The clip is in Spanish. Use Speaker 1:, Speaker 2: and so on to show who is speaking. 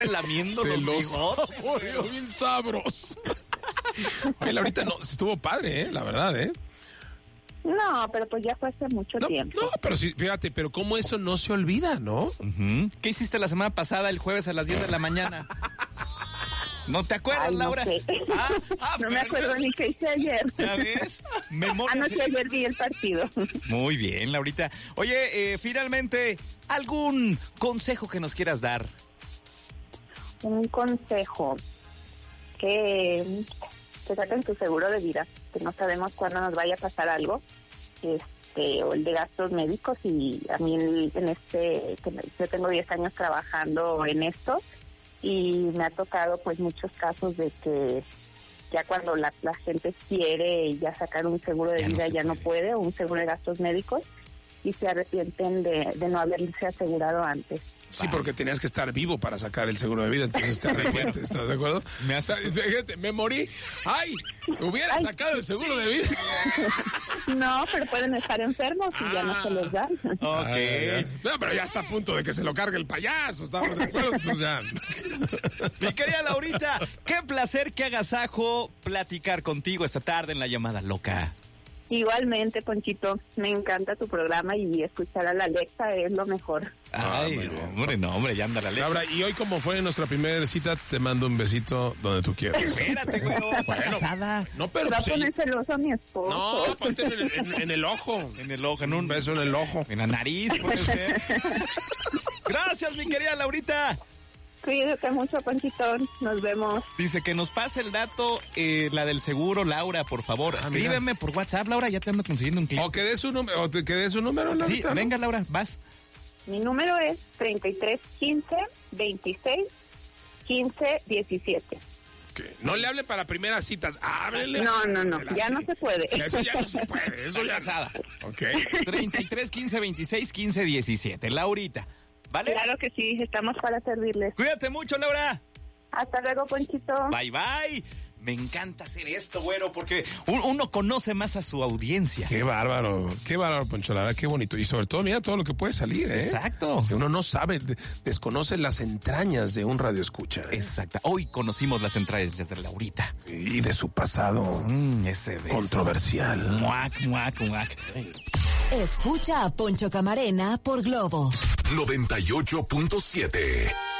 Speaker 1: Lamiendo los bigotes.
Speaker 2: Bien sabroso. Oye, Laurita, no, estuvo padre, la verdad,
Speaker 3: No, pero pues ya fue hace mucho tiempo.
Speaker 2: No, pero sí, fíjate, pero cómo eso no se olvida, ¿no?
Speaker 1: Uh-huh. ¿Qué hiciste la semana pasada, el jueves a las 10 de la mañana? ¿No te acuerdas,
Speaker 3: Ay, no
Speaker 1: Laura?
Speaker 3: sé. No me acuerdo ni qué hice ayer.
Speaker 1: ¿Ya ves? Memoria.
Speaker 3: Anoche ayer vi el partido.
Speaker 1: Muy bien, Laurita. Oye, finalmente, ¿algún consejo que nos quieras dar?
Speaker 3: Un consejo. Que saquen tu seguro de vida, que no sabemos cuándo nos vaya a pasar algo, o el de gastos médicos. Y a mí yo tengo 10 años trabajando en esto y me ha tocado pues muchos casos de que ya cuando la gente quiere ya sacar un seguro de vida ya no puede, o un seguro de gastos médicos, y se arrepienten de no haberse asegurado antes.
Speaker 2: Sí, porque tenías que estar vivo para sacar el seguro de vida, entonces te arrepientes, ¿estás de acuerdo? Fíjate, me morí. ¡Ay! Hubiera sacado el seguro de vida.
Speaker 3: No, pero pueden estar enfermos y ya no se los dan.
Speaker 1: Ok.
Speaker 2: No, pero ya está a punto de que se lo cargue el payaso, ¿estamos de acuerdo? Entonces ya.
Speaker 1: Mi querida Laurita, qué placer, qué agasajo platicar contigo esta tarde en La Llamada Loca.
Speaker 3: Igualmente, Ponchito, me encanta tu programa y escuchar a la Alexa es lo mejor.
Speaker 1: Ay, hombre, ya anda la Alexa.
Speaker 2: Laura, y hoy como fue nuestra primera cita, te mando un besito donde tú quieras.
Speaker 1: Espérate, güey, está casada.
Speaker 2: No, pero
Speaker 3: va a
Speaker 2: pues,
Speaker 3: poner celoso a mi esposo.
Speaker 2: no, ponte en el ojo.
Speaker 1: En el ojo,
Speaker 2: En un beso en el ojo.
Speaker 1: En la nariz, puede ser. Gracias, mi querida Laurita.
Speaker 3: Cuídate mucho, Ponchito. Nos vemos.
Speaker 1: Dice que nos pase el dato, la del seguro, Laura, por favor. Escríbeme por WhatsApp, Laura, ya te ando consiguiendo un cliente.
Speaker 2: O que dé su número, Laurita.
Speaker 1: Sí,
Speaker 2: ¿no?
Speaker 1: venga, Laura, vas.
Speaker 3: Mi número es 3315 26 15 17.
Speaker 2: Okay. No le hable para primeras citas, háblele.
Speaker 3: No, ya no se puede.
Speaker 2: Eso ya no se puede, eso ya
Speaker 1: casada.
Speaker 2: Ok.
Speaker 1: 33 15 26 15 17. Laurita, ¿vale?
Speaker 3: Claro que sí, estamos para servirles.
Speaker 1: Cuídate mucho, Laura.
Speaker 3: Hasta luego, Ponchito.
Speaker 1: Bye, bye. Me encanta hacer esto, güero, porque uno conoce más a su audiencia.
Speaker 2: Qué bárbaro, Poncho, la verdad, qué bonito. Y sobre todo, mira todo lo que puede salir,
Speaker 1: Exacto.
Speaker 2: Si uno no sabe, desconoce las entrañas de un radioescucha.
Speaker 1: Exacto. Hoy conocimos las entrañas de Laurita.
Speaker 2: Y de su pasado
Speaker 1: Ese beso
Speaker 2: controversial.
Speaker 1: Muac.
Speaker 4: Escucha a Poncho Camarena por Globo
Speaker 5: 98.7.